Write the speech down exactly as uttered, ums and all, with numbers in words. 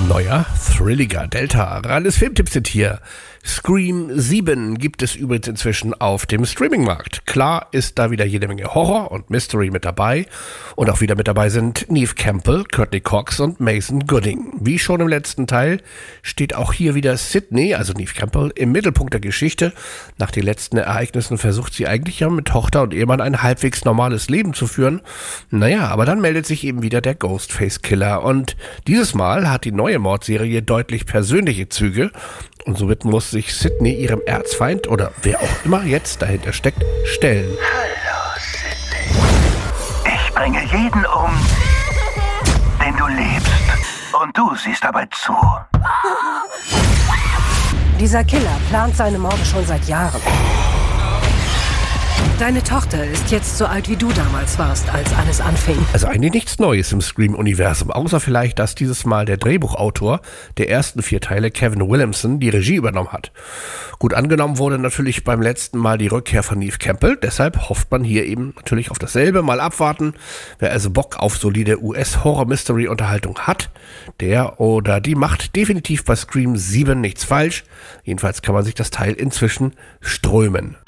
Neuer, thrilliger Delta. Ralles Filmtipps sind hier. Scream sieben gibt es übrigens inzwischen auf dem Streamingmarkt. Klar ist da wieder jede Menge Horror und Mystery mit dabei. Und auch wieder mit dabei sind Neve Campbell, Courtney Cox und Mason Gooding. Wie schon im letzten Teil steht auch hier wieder Sydney, also Neve Campbell, im Mittelpunkt der Geschichte. Nach den letzten Ereignissen versucht sie eigentlich ja mit Tochter und Ehemann ein halbwegs normales Leben zu führen. Naja, aber dann meldet sich eben wieder der Ghostface-Killer. Und dieses Mal hat die neue Mordserie deutlich persönliche Züge. Und somit muss sich Sydney ihrem Erzfeind oder wer auch immer jetzt dahinter steckt, stellen. Hallo, Sydney. Ich bringe jeden um, den du liebst. Und du siehst dabei zu. Dieser Killer plant seine Morde schon seit Jahren. Deine Tochter ist jetzt so alt, wie du damals warst, als alles anfing. Also eigentlich nichts Neues im Scream-Universum, außer vielleicht, dass dieses Mal der Drehbuchautor der ersten vier Teile, Kevin Williamson, die Regie übernommen hat. Gut angenommen wurde natürlich beim letzten Mal die Rückkehr von Neve Campbell, deshalb hofft man hier eben natürlich auf dasselbe, mal abwarten. Wer also Bock auf solide U S-Horror-Mystery-Unterhaltung hat, der oder die macht definitiv bei Scream sieben nichts falsch. Jedenfalls kann man sich das Teil inzwischen strömen.